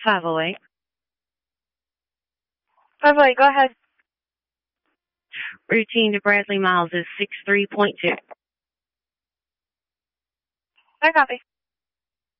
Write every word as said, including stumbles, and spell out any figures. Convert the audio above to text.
five oh eight. five oh eight, go ahead. Routine to Bradley Miles is six three point two. I copy.